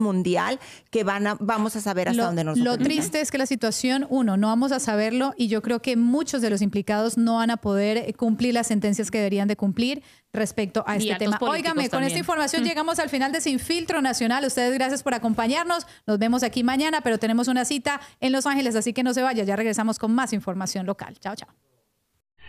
mundial que vamos a saber hasta dónde nos Lo triste es que la situación, no vamos a saberlo y yo creo que muchos de los implicados no van a poder cumplir las sentencias que deberían de cumplir respecto a este tema. Óigame, con esta información llegamos al final de Sin Filtro Nacional. Ustedes gracias por acompañarnos. Nos vemos aquí mañana, pero tenemos una cita en Los Ángeles, así que no se vaya. Ya regresamos con más información local. Chao, chao.